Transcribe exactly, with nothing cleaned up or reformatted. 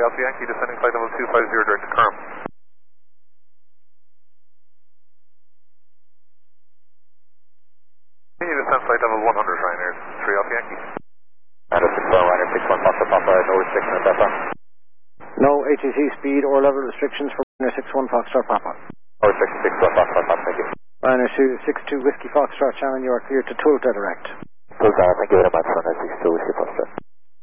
Alpha Yankee, descending flight level two five zero, direct to Curram. Continue to descend flight level one hundred, Ryanair three Alpha Yankee. Ryanair six one, Ryanair six one, Foxtrot Papa, no restriction at Delta. No A T C speed or level restrictions for Ryanair six one, Foxtrot Papa. No restriction, six one, Foxtrot Papa, thank you. Ryanair six two, Whiskey Foxtrot, Shannon, you are cleared to Tulsa direct. Tulsa, thank you very much, Ryanair six two, Whiskey Foxtrot.